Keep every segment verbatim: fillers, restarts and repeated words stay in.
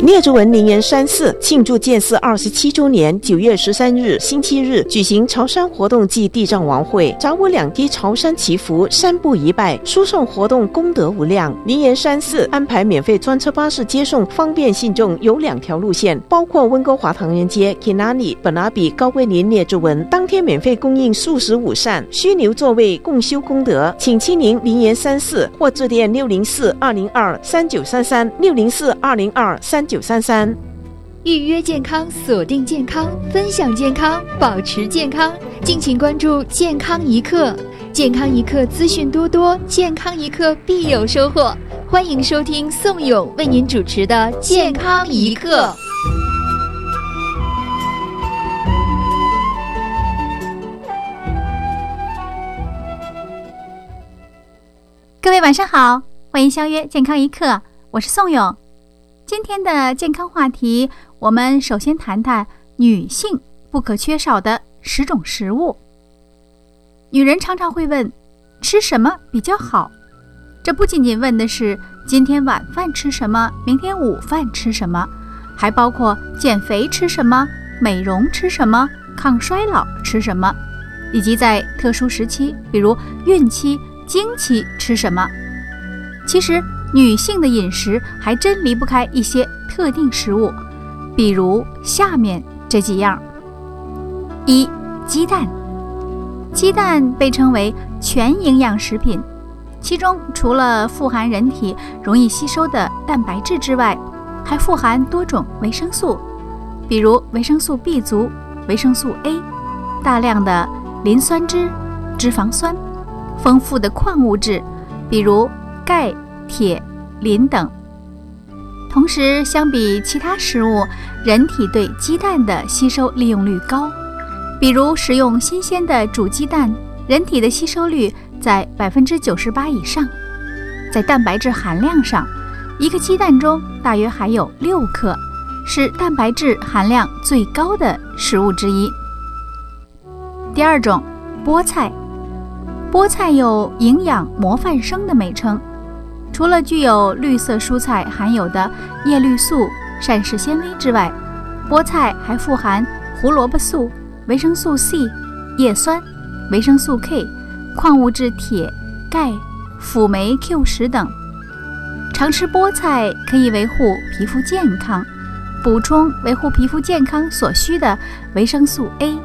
列柱文灵岩山寺庆祝建寺二十七周年，九月十三日星期日举行潮山活动暨地藏王会，掌握两梯潮山祈福，三步一拜，输送活动功德无量。灵岩山寺安排免费专车巴士接送，方便信众，有两条路线，包括温哥华唐人街、Kinani、本拉比、高桂林列柱文。当天免费供应素食午膳，需留座位共修功德，请亲临灵岩山寺或致电六零四二零二三九三三六零四二零二三九三三。 预约健康，锁定健康，分享健康，保持健康。敬请关注健康一刻，健康一刻资讯多多，健康一刻必有收获。欢迎收听宋勇为您主持的健康一刻。 各位晚上好，欢迎相约健康一刻，我是宋勇。今天的健康话题，我们首先谈谈女性不可缺少的十种食物。女人常常会问，吃什么比较好？这不仅仅问的是今天晚饭吃什么，明天午饭吃什么，还包括减肥吃什么，美容吃什么，抗衰老吃什么，以及在特殊时期，比如孕期、经期吃什么。其实女性的饮食还真离不开一些特定食物，比如下面这几样。一、鸡蛋。鸡蛋被称为全营养食品，其中除了富含人体容易吸收的蛋白质之外，还富含多种维生素，比如维生素 B 族、维生素 A， 大量的磷酸脂、脂肪酸，丰富的矿物质，比如钙、铁、磷等。同时，相比其他食物，人体对鸡蛋的吸收利用率高。比如食用新鲜的煮鸡蛋，人体的吸收率在 百分之九十八 以上。在蛋白质含量上，一个鸡蛋中大约含有六克，是蛋白质含量最高的食物之一。第二种，菠菜。菠菜有营养模范生的美称，除了具有绿色蔬菜含有的叶绿素、膳食纤维之外，菠菜还富含胡萝卜素、维生素 C、叶酸、维生素 K、矿物质铁、钙、辅酶 Q 十等。常吃菠菜可以维护皮肤健康，补充维护皮肤健康所需的维生素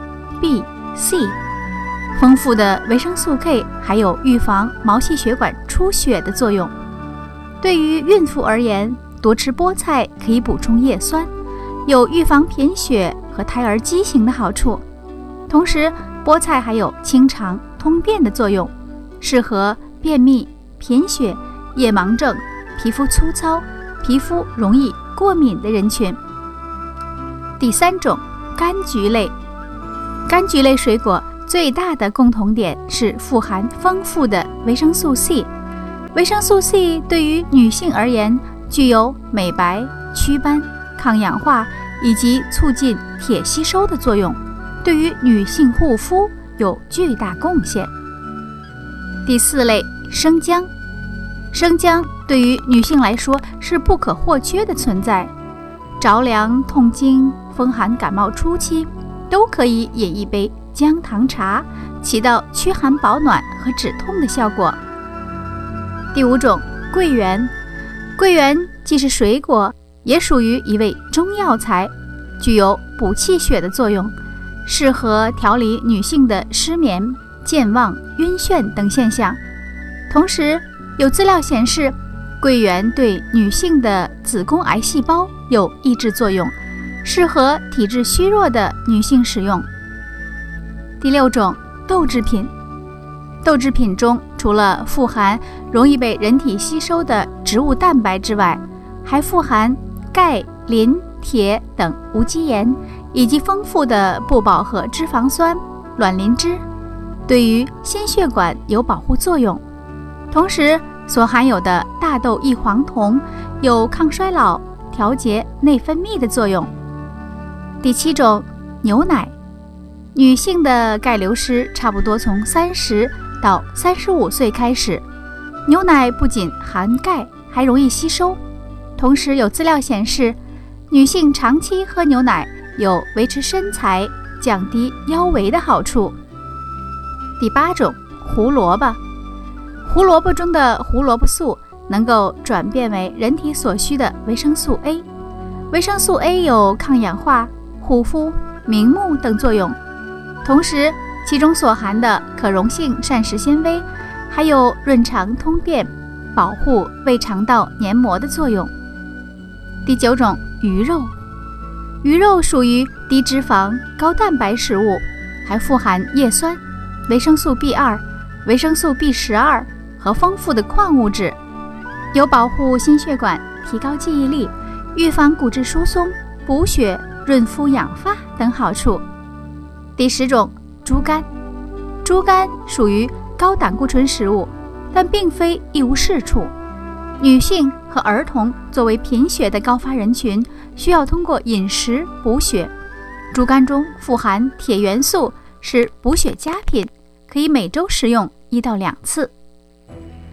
A、B、C。丰富的维生素 K 还有预防毛细血管出血的作用。对于孕妇而言，多吃菠菜可以补充叶酸，有预防贫血和胎儿畸形的好处。同时，菠菜还有清肠通便的作用，适合便秘、贫血、夜盲症、皮肤粗糙、皮肤容易过敏的人群。第三种，柑橘类。柑橘类水果最大的共同点是富含丰富的维生素 C。 维生素 C 对于女性而言，具有美白、祛斑、抗氧化以及促进铁吸收的作用，对于女性护肤有巨大贡献。第四类，生姜。生姜对于女性来说是不可或缺的存在，着凉、痛经、风寒感冒初期都可以饮一杯姜糖茶，起到驱寒保暖和止痛的效果。第五种，桂圆。桂圆既是水果，也属于一味中药材，具有补气血的作用，适合调理女性的失眠、健忘、晕眩等现象。同时，有资料显示，桂圆对女性的子宫癌细胞有抑制作用，适合体质虚弱的女性使用。第六种，豆制品。豆制品中除了富含容易被人体吸收的植物蛋白之外，还富含钙、磷、铁等无机盐，以及丰富的不饱和脂肪酸、卵磷脂，对于心血管有保护作用。同时，所含有的大豆异黄酮有抗衰老、调节内分泌的作用。第七种，牛奶。女性的钙流失差不多从三十到三十五岁开始，牛奶不仅含钙，还容易吸收。同时有资料显示， 女性长期喝牛奶有维持身材、降低腰围的好处。第八种，胡萝卜。胡萝卜中的胡萝卜素能够转变为人体所需的维生素 A。 维生素 A 有抗氧化、护肤、明目等作用，同时其中所含的可溶性膳食纤维还有润肠通便、保护胃肠道黏膜的作用。第九种，鱼肉。鱼肉属于低脂肪、高蛋白食物，还富含叶酸、维生素 B 二、维生素 B 十二 和丰富的矿物质，有保护心血管、提高记忆力、预防骨质疏松、补血、润肤养发等好处。第十种，猪肝。猪肝属于高胆固醇食物，但并非一无是处。女性和儿童作为贫血的高发人群，需要通过饮食补血。猪肝中富含铁元素，是补血佳品，可以每周食用一到两次。